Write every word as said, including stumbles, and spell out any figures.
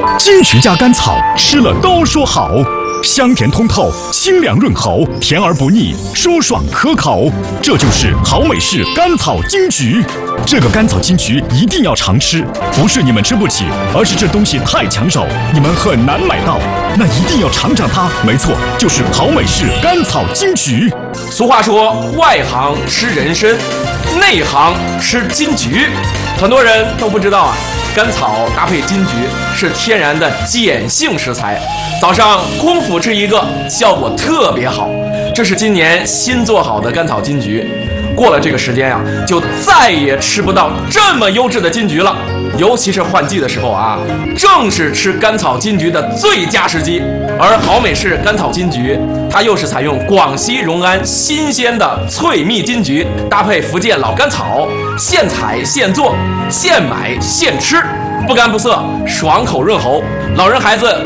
金桔加甘草，吃了都说好，香甜通透，清凉润喉，甜而不腻，舒爽可口。这就是好美式甘草金桔。这个甘草金桔一定要常吃，不是你们吃不起，而是这东西太抢手，你们很难买到。那一定要尝尝它，没错，就是好美式甘草金桔。 俗话说，外行吃人参，内行吃金桔。很多人都不知道啊。甘草搭配金桔是天然的碱性食材，早上空腹吃一个，效果特别好。这是今年新做好的甘草金桔，过了这个时间啊，就再也吃不到这么优质的金桔了。尤其是换季的时候啊，正是吃甘草金桔的最佳时机。而好美式甘草金桔，它又是采用广西融安新鲜的脆蜜金桔，搭配福建老甘草，现采现做，现买现吃，不干不涩，爽口润喉，老人孩子